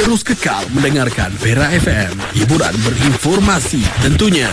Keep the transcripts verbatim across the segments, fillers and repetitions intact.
Terus kekal mendengarkan Perak F M. Hiburan berinformasi tentunya.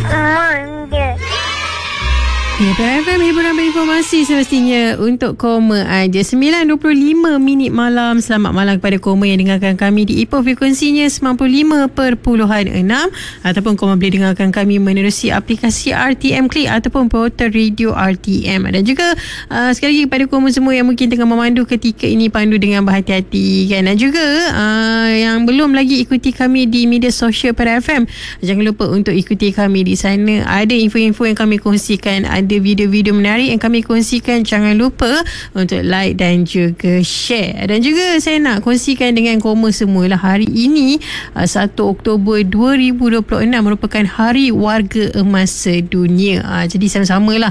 Ya, Perak F M, hiburan berinformasi semestinya untuk koma aja. sembilan dua puluh lima minit malam. Selamat malam kepada koma yang dengarkan kami di Ipoh, frekuensinya sembilan puluh lima perpuluhan enam, ataupun koma boleh dengarkan kami menerusi aplikasi R T M Click ataupun portal radio R T M. Dan juga uh, sekali lagi kepada koma semua yang mungkin tengah memandu ketika ini, pandu dengan berhati-hati kan. Dan juga uh, yang belum lagi ikuti kami di media sosial Perak F M, jangan lupa untuk ikuti kami di sana. Ada info-info yang kami kongsikan, ada video-video menarik yang kami kongsikan. Jangan lupa untuk like dan juga share. Dan juga saya nak kongsikan dengan koma semualah, hari ini satu Oktober dua ribu dua puluh enam merupakan Hari Warga Emas Sedunia. Jadi sama-samalah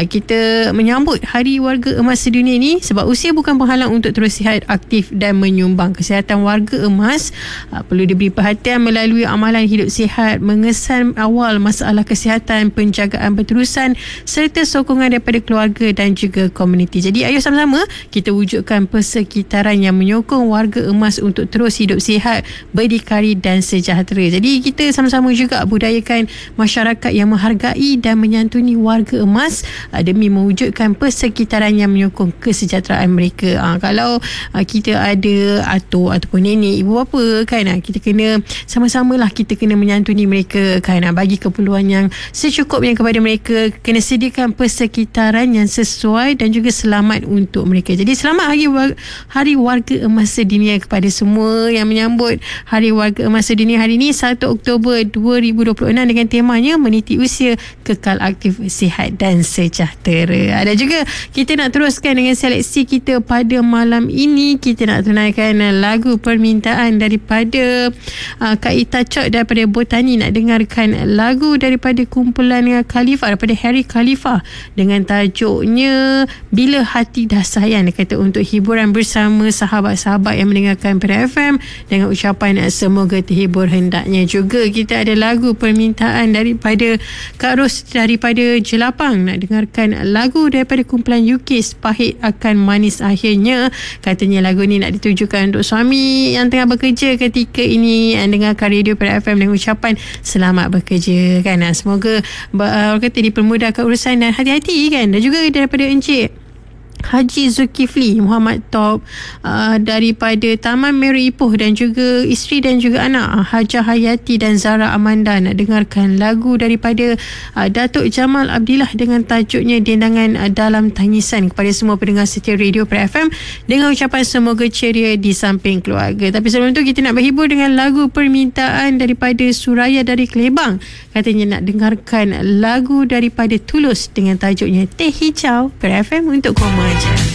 kita menyambut Hari Warga Emas Sedunia ini, sebab usia bukan penghalang untuk terus sihat, aktif dan menyumbang kesihatan warga emas. Perlu diberi perhatian melalui amalan hidup sihat, mengesan awal masalah kesihatan, penjagaan berterusan serta sokongan daripada keluarga dan juga komuniti. Jadi ayo sama-sama kita wujudkan persekitaran yang menyokong warga emas untuk terus hidup sihat, berdikari dan sejahtera. Jadi kita sama-sama juga budayakan masyarakat yang menghargai dan menyantuni warga emas demi mewujudkan persekitaran yang menyokong kesejahteraan mereka. Ha, kalau ha, kita ada atuk ataupun nenek, ibu bapa kan, ha, kita kena sama-samalah kita kena menyantuni mereka kan, ha, bagi keperluan yang secukupnya kepada mereka, kena sediakan persekitaran yang sesuai dan juga selamat untuk mereka. Jadi selamat Hari Hari Warga Emas Sedunia kepada semua yang menyambut Hari Warga Emas Sedunia hari ini satu Oktober dua ribu dua puluh enam dengan temanya meniti usia, kekal aktif, sihat dan sejahtera. Ada juga kita nak teruskan dengan seleksi kita pada malam ini. Kita nak tunaikan lagu permintaan daripada uh, Kak Ita Chok daripada Botani. Nak dengarkan lagu daripada kumpulan Khalifah, daripada Harry Khalifah, dengan tajuknya Bila Hati Dah Sayang. Dia kata untuk hiburan bersama sahabat-sahabat yang mendengarkan Perak F M, dengan ucapan semoga terhibur. Hendaknya juga kita ada lagu permintaan daripada Kak Ros daripada Jelapang. Nak dengarkan lagu daripada kumpulan U K, Pahit Akan Manis Akhirnya. Katanya lagu ni nak ditujukan untuk suami yang tengah bekerja ketika ini dengarkan radio Perak F M dengan ucapan selamat bekerja kan. Semoga orang kata dipermudahkan urusan dan hati-hati kan. Dan juga daripada Encik Haji Zulkifli Muhammad Top uh, daripada Taman Mary Ipoh, dan juga isteri dan juga anak Hajah Hayati dan Zara Amanda. Nak dengarkan lagu daripada uh, Datuk Jamal Abdillah dengan tajuknya Dendangan uh, Dalam Tangisan. Kepada semua pendengar setia radio Perak F M dengan ucapan semoga ceria di samping keluarga. Tapi sebelum tu kita nak berhibur dengan lagu permintaan daripada Suraya dari Kelebang. Katanya nak dengarkan lagu daripada Tulus dengan tajuknya Teh Hijau. Perak F M untuk koma aja.